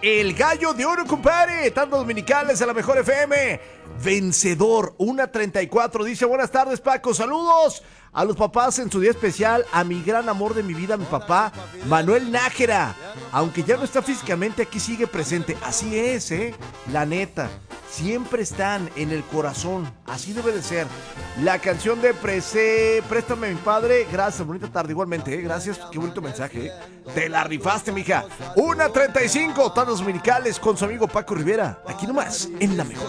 El gallo de oro, compadre. Tantos dominicales a la mejor FM. Vencedor, 1:34. Dice, buenas tardes, Paco. Saludos a los papás en su día especial. A mi gran amor de mi vida, mi papá, Manuel Nájera. Aunque ya no está físicamente, aquí sigue presente. Así es, la neta. Siempre están en el corazón. Así debe de ser. La canción de Préstame a mi padre. Gracias, bonita tarde. Igualmente, gracias. Qué bonito mensaje, Te la rifaste, mija. 1:35. Tantos dominicales con su amigo Paco Rivera. Aquí nomás, en la mejor.